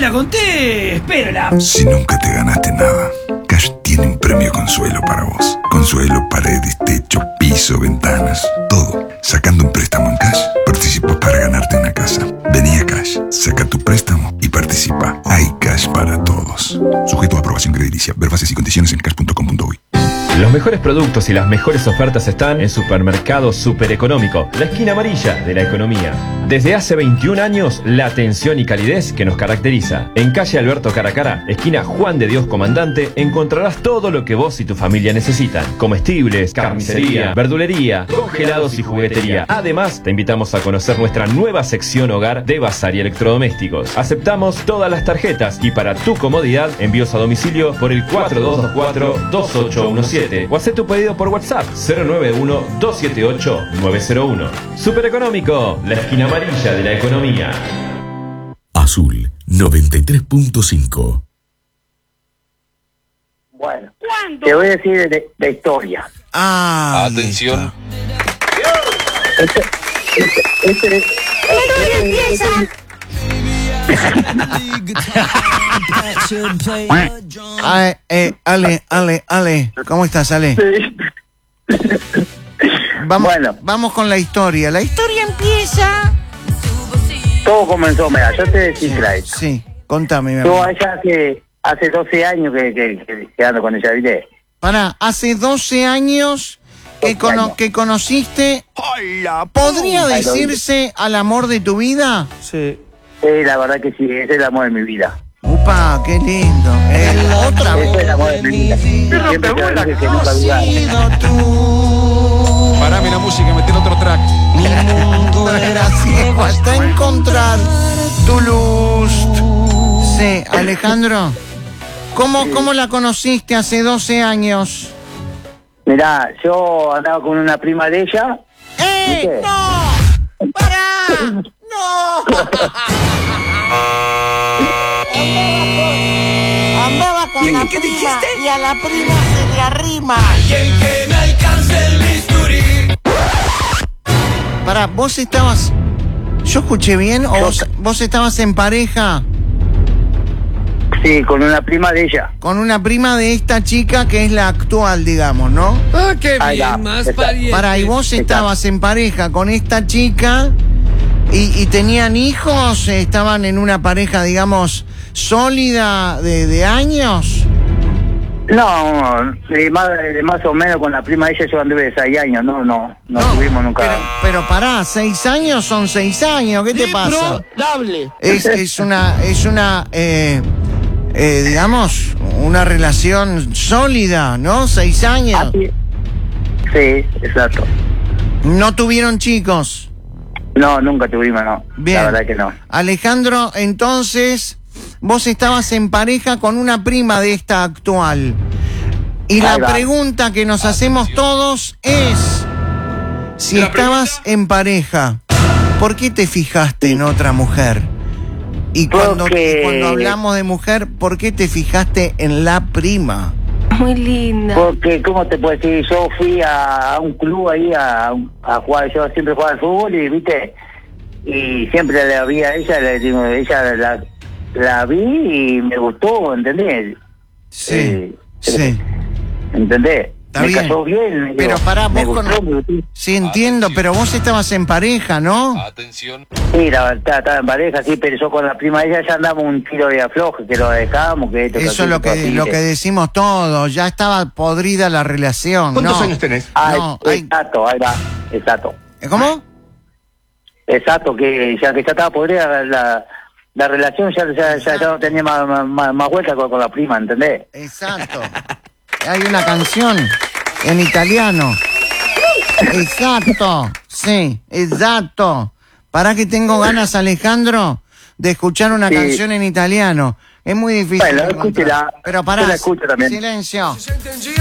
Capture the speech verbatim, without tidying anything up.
la conté, espérala. Si nunca te ganaste nada, Cash tiene un premio Consuelo para vos. Consuelo, paredes, techo, piso, ventanas, todo. Sacando un préstamo en Cash, participas para ganarte una casa. Vení a Cash, saca tu préstamo y participa. Hay Cash para todos. Sujeto a aprobación crediticia. Ver bases y condiciones en cash punto com punto uy. Los mejores productos y las mejores ofertas están en Supermercado Super Económico, la esquina amarilla de la economía. Desde hace veintiún años, la atención y calidez que nos caracteriza. En calle Alberto Caracara, esquina Juan de Dios Comandante, encontrarás todo lo que vos y tu familia necesitan. Comestibles, carnicería, verdulería, congelados y juguetería. Además, te invitamos a conocer nuestra nueva sección hogar de bazar y electrodomésticos. Aceptamos todas las tarjetas y para tu comodidad, envíos a domicilio por el cuatro dos dos cuatro, dos ocho uno siete. O haz tu pedido por WhatsApp cero nueve uno, dos siete ocho, nueve cero uno. Super Económico, la esquina amarilla de la economía. Azul noventa y tres punto cinco. Bueno, ¿cuándo? Te voy a decir de, de historia. Ah, atención. Este, este, este, este, este, Ale, eh, Ale, Ale, Ale, ¿cómo estás, Ale? Sí. Vamos, bueno. vamos con la historia. La historia empieza... Todo comenzó, mira, yo te decía esto. Sí, contame, mi Yo amor. allá hace, hace doce años que, que, que, que ando con ella, ¿viste? Pará, hace doce años que, cono años. que conociste... ¿Podría decirse al amor de tu vida? Sí. Sí, la verdad que sí, ese es el amor de mi vida. Upa, qué lindo. El otra Ese es el amor de mi vida. Siempre te voy a decir que nunca dudar. Parame la música, metí otro track. Mi mundo era ciego hasta encontrar tu luz. Sí, Alejandro, ¿cómo, ¿cómo la conociste hace doce años? Mirá, yo andaba con una prima de ella. ¡Eh! ¿Viste? ¡No! ¡Pará! ¡No! Andaba con ¿Qué- la qué prima dijiste? y a la prima se le arrima. Alguien que me alcance el bisturí. Pará, vos estabas... ¿Yo escuché bien? ¿O vos, vos estabas en pareja Sí, con una prima de ella. con una prima de esta chica que es la actual, digamos, ¿no? Ah, qué Ahí va, bien, más está. pariente. Pará, y vos estabas en pareja con esta chica y, y tenían hijos, estaban en una pareja, digamos, sólida de, de años. No, de más, de más o menos con la prima de ella yo anduve de seis años, no, no, no, tuvimos nunca. Pero, pero pará, seis años son seis años, ¿qué te pasa? Es, es una, es una, eh, eh, digamos, una relación sólida, ¿no? Seis años. Ah, sí. Sí, exacto. No tuvieron chicos. No, nunca tuvimos, no. Bien. La verdad que no. Alejandro, entonces, vos estabas en pareja con una prima de esta actual. Y la Ahí va. pregunta que nos hacemos todos es, si La estabas en pareja, ¿por qué te fijaste en otra mujer? Y cuando, Porque- y cuando hablamos de mujer, ¿por qué te fijaste en la prima? Muy linda. Porque, ¿cómo te puedo decir? Yo fui a, a un club ahí a, a jugar, yo siempre jugaba al fútbol y, viste, y siempre la vi a ella, le digo, ella la, la vi y me gustó, ¿entendés? Sí, Eh, sí. ¿Entendés? Está me bien. cayó bien. me Pero digo, pará, me vos gustó, con- me gustó. Sí, entiendo, pero vos estabas en pareja, ¿no? Atención. Sí, la verdad, estaba en pareja, sí, pero yo con la prima de ella ya andamos un tiro de afloje, que lo dejamos, que esto, que Eso aquello, es lo que, así, lo que ¿viste? decimos todos, ya estaba podrida la relación. ¿Cuántos no. años tenés? Ah, No, hay- exacto, ahí va, exacto. ¿Cómo? Exacto, que ya que ya estaba podrida la, la, la relación, ya, ya, ya, ya no tenía más, más, más vuelta con, con la prima, ¿entendés? Exacto. Hay una canción en italiano. Exacto. Sí, exacto. Para que tengo ganas, Alejandro, de escuchar una Sí. canción en italiano. Es muy difícil. Bueno, encontrar. escúchela. Pero pará. Yo la escucho también. Silencio.